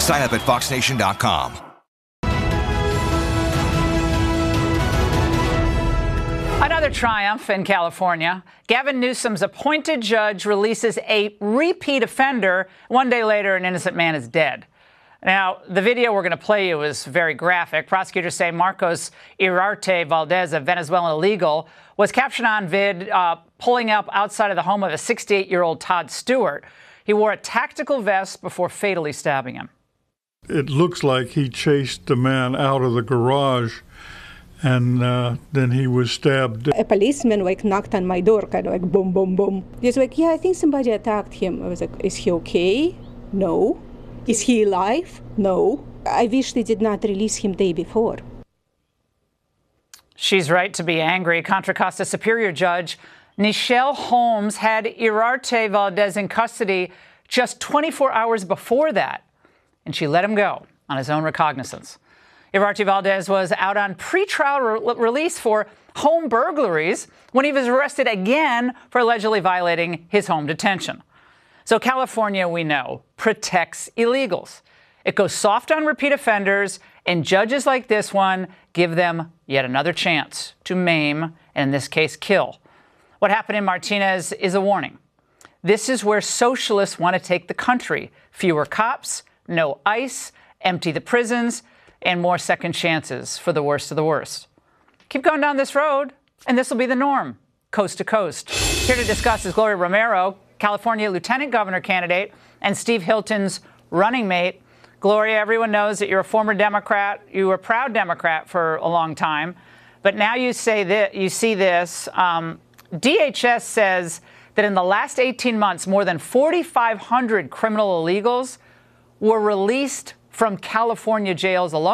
Sign up at foxnation.com. Another triumph in California. Gavin Newsom's appointed judge releases a repeat offender. One day later, an innocent man is dead. Now, the video we're going to play you is very graphic. Prosecutors say Marcos Iriarte Valdez, a Venezuelan illegal, was captured on vid pulling up outside of the home of a 68-year-old Todd Stewart. He wore a tactical vest before fatally stabbing him. It looks like he chased the man out of the garage, and then he was stabbed. A policeman knocked on my door, kind of like boom, boom, boom. He's like, yeah, I think somebody attacked him. I was like, is he okay? No. Is he alive? No. I wish they did not release him day before. She's right to be angry. Contra Costa Superior Judge Nichelle Holmes had Iriarte Valdez in custody just 24 hours before that, and she let him go on his own recognizance. Iriarte Valdez was out on pretrial release for home burglaries when he was arrested again for allegedly violating his home detention. So California, we know, protects illegals. It goes soft on repeat offenders, and judges like this one give them yet another chance to maim, and in this case, kill. What happened in Martinez is a warning. This is where socialists want to take the country. Fewer cops, no ICE, empty the prisons, and more second chances for the worst of the worst. Keep going down this road, and this will be the norm, coast to coast. Here to discuss is Gloria Romero, California Lieutenant Governor candidate, and Steve Hilton's running mate. Gloria, everyone knows that you're a former Democrat. You were a proud Democrat for a long time. But now you say that you see this. DHS says that in the last 18 months, more than 4,500 criminal illegals were released from California jails alone.